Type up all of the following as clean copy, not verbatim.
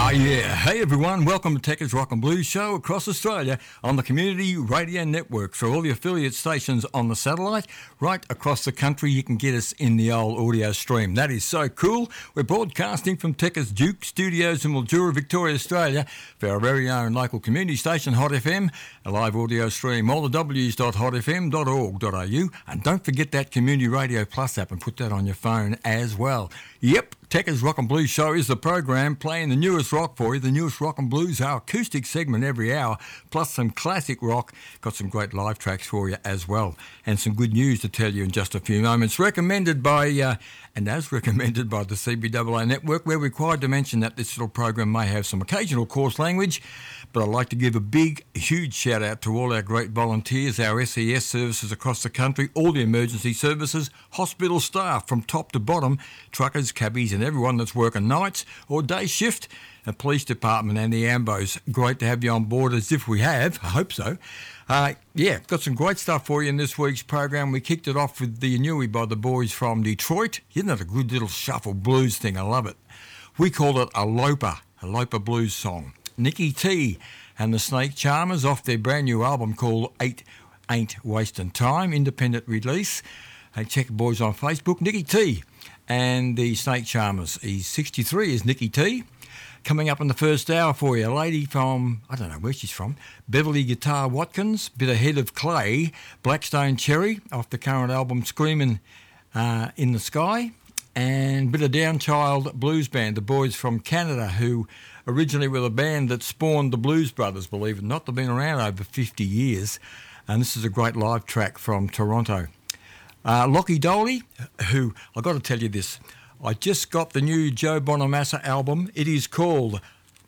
Oh yeah, hey everyone, welcome to Techers Rock and Blues Show across Australia on the Community Radio Network. For all the affiliate stations on the satellite, right across the country you can get us in the old audio stream. That is so cool. We're broadcasting from Techers Duke Studios in Mildura, Victoria, Australia for our very own local community station, Hot FM, a live audio stream, all the w's.hotfm.org.au, and don't forget that Community Radio Plus app and put that on your phone as well. Yep, Techers Rock and Blues Show is the program playing the newest rock for you, the newest rock and blues, our acoustic segment every hour, plus some classic rock. Got some great live tracks for you as well, and some good news to tell you in just a few moments. Recommended by, and as recommended by the CBAA Network, we're required to mention that this little program may have some occasional coarse language, but I'd like to give a big, huge shout out to all our great volunteers, our SES services across the country, all the emergency services, hospital staff from top to bottom, truckers, cabbies and everyone that's working nights or day shift, the police department and the AMBOs. Great to have you on board, as if we have. I hope so. Got some great stuff for you in this week's program. We kicked it off with the Anui by the boys from Detroit. Isn't that a good little shuffle blues thing? I love it. We call it a Loper blues song. Nicky T and the Snake Charmers off their brand new album called Ain't Wasting Time, independent release. Hey, check the boys on Facebook. Nicky T and the Snake Charmers. He's 63, is Nicky T. Coming up in the first hour for you, a lady from, I don't know where she's from, Beverly Guitar Watkins, bit of Head of Clay, Blackstone Cherry off the current album Screaming in the Sky, and bit of Downchild Blues Band, the boys from Canada who originally were the band that spawned the Blues Brothers, believe it or not. They've been around over 50 years, and this is a great live track from Toronto. Lockie Doley, who, I've got to tell you this, I just got the new Joe Bonamassa album. It is called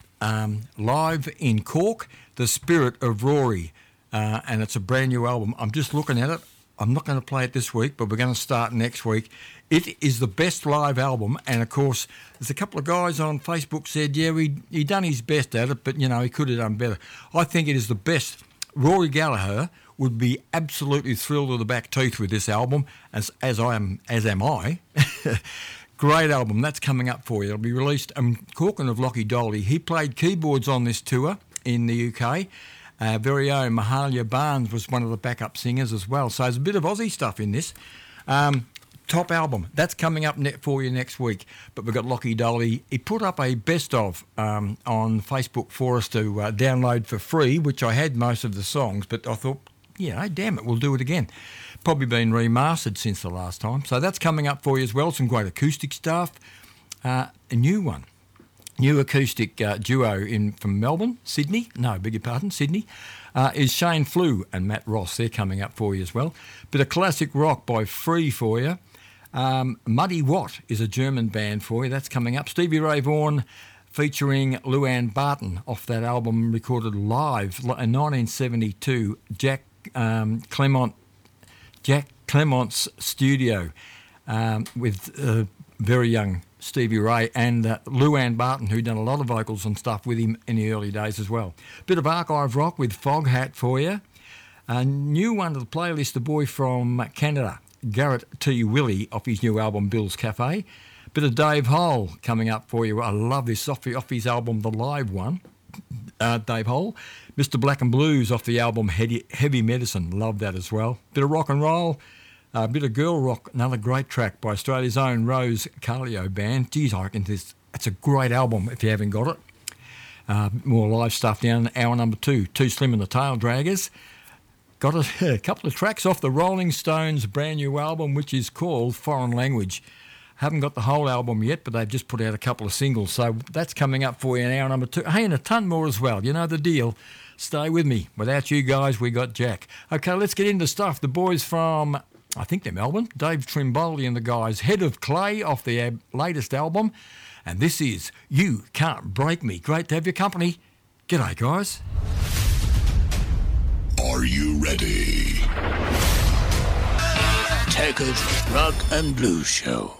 Live in Cork, The Spirit of Rory, and it's a brand new album. I'm just looking at it. I'm not going to play it this week, but we're going to start next week. It is the best live album, and of course, there's a couple of guys on Facebook said, yeah, he done his best at it, but, you know, he could have done better. I think it is the best. Rory Gallagher would be absolutely thrilled to the back teeth with this album, as am I. Great album. That's coming up for you. It'll be released. Talking of Lockie Doley, he played keyboards on this tour in the UK. Very own Mahalia Barnes was one of the backup singers as well. So there's a bit of Aussie stuff in this. Top album. That's coming up for you next week. But we've got Lockie Doley. He put up a best of on Facebook for us to download for free, which I had most of the songs, but I thought, damn it, we'll do it again. Probably been remastered since the last time. So that's coming up for you as well. Some great acoustic stuff. A new one. New acoustic duo from Melbourne, Sydney, is Shane Flew and Matt Ross. They're coming up for you as well. Bit of classic rock by Free for you. Muddy Watt is a German band for you. That's coming up. Stevie Ray Vaughan featuring Luann Barton off that album recorded live in 1972. Jack Clemont's studio with very young Stevie Ray and Luann Barton, who'd done a lot of vocals and stuff with him in the early days as well. Bit of archive rock with Foghat for you. A new one to the playlist, the boy from Canada, Garrett T. Willie, off his new album Bill's Cafe. Bit of Dave Hole coming up for you. I love this off his album, the live one. Dave Hole. Mr. Black and Blues off the album Heavy Medicine. Love that as well. Bit of rock and roll. A bit of girl rock, another great track by Australia's own Rose Carlio Band. Geez, I reckon it's a great album if you haven't got it. More live stuff down hour number 2. Too Slim and the Tail Draggers. Got a couple of tracks off the Rolling Stones' brand new album, which is called Foreign Language. Haven't got the whole album yet, but they've just put out a couple of singles. So that's coming up for you in hour number 2. Hey, and a ton more as well. You know the deal. Stay with me. Without you guys, we got Jack. Okay, let's get into stuff. The boys from, I think they're Melbourne, Dave Trimboli and the guys, Head of Clay off their latest album. And this is You Can't Break Me. Great to have your company. G'day, guys. Are you ready? Techers Rock and Blues Show.